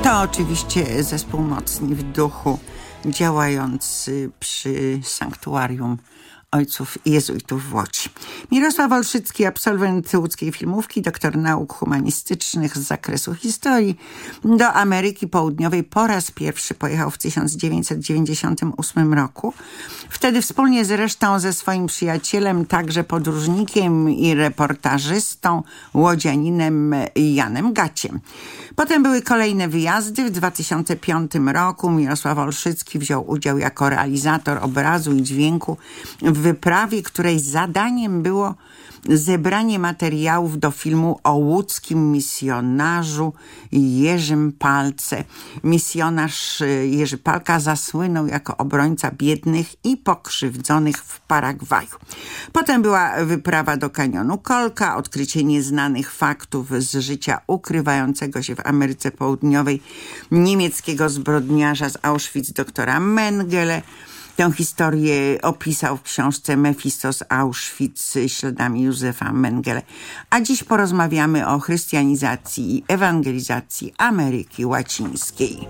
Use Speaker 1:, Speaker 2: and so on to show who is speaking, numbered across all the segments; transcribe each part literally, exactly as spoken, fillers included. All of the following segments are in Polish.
Speaker 1: To oczywiście zespół Mocni w duchu, działający przy sanktuarium ojców jezuitów w Łodzi. Mirosław Olszycki, absolwent łódzkiej filmówki, doktor nauk humanistycznych z zakresu historii. Do Ameryki Południowej po raz pierwszy pojechał w tysiąc dziewięćset dziewięćdziesiątym ósmym roku. Wtedy wspólnie zresztą ze swoim przyjacielem, także podróżnikiem i reportażystą, łodzianinem Janem Gaciem. Potem były kolejne wyjazdy. W dwa tysiące piątym roku Mirosław Olszycki wziął udział jako realizator obrazu i dźwięku w wyprawie, której zadaniem było zebranie materiałów do filmu o łódzkim misjonarzu Jerzym Palce. Misjonarz Jerzy Palka zasłynął jako obrońca biednych i pokrzywdzonych w Paragwaju. Potem była wyprawa do kanionu Kolka, odkrycie nieznanych faktów z życia ukrywającego się w Ameryce Południowej niemieckiego zbrodniarza z Auschwitz, doktora Mengele. Tę historię opisał w książce Mefisto z Auschwitz śladami Józefa Mengele. A dziś porozmawiamy o chrystianizacji i ewangelizacji Ameryki Łacińskiej.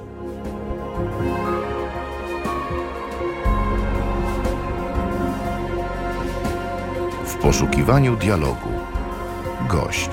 Speaker 2: W poszukiwaniu dialogu. Gość.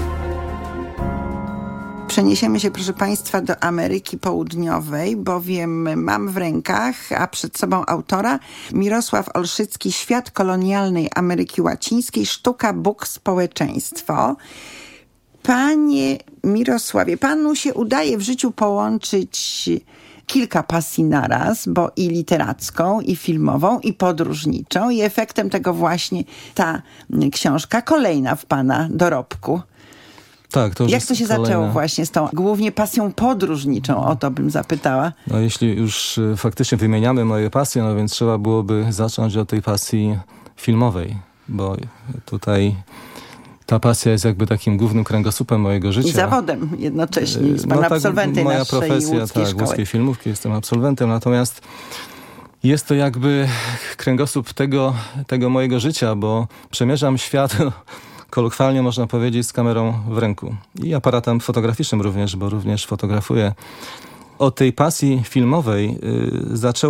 Speaker 1: Przeniesiemy się, proszę Państwa, do Ameryki Południowej, bowiem mam w rękach, a przed sobą autora, Mirosław Olszycki, Świat kolonialnej Ameryki Łacińskiej, sztuka, Bóg, społeczeństwo. Panie Mirosławie, panu się udaje w życiu połączyć kilka pasji naraz, bo i literacką, i filmową, i podróżniczą, i efektem tego właśnie ta książka, kolejna w pana dorobku.
Speaker 3: Tak, to już
Speaker 1: Jak to się
Speaker 3: kolejne...
Speaker 1: zaczęło właśnie z tą głównie pasją podróżniczą? O to bym zapytała.
Speaker 3: No jeśli już faktycznie wymieniamy moje pasje, no więc trzeba byłoby zacząć od tej pasji filmowej, bo tutaj ta pasja jest jakby takim głównym kręgosłupem mojego życia.
Speaker 1: I zawodem jednocześnie. Jest pan no, absolwentem
Speaker 3: tak, moja
Speaker 1: naszej
Speaker 3: profesja,
Speaker 1: łódzkiej
Speaker 3: tak,
Speaker 1: szkoły.
Speaker 3: łódzkiej filmówki, jestem absolwentem, natomiast jest to jakby kręgosłup tego, tego mojego życia, bo przemierzam świat kolokwialnie można powiedzieć z kamerą w ręku i aparatem fotograficznym również, bo również fotografuję. Od tej pasji filmowej yy, zaczęło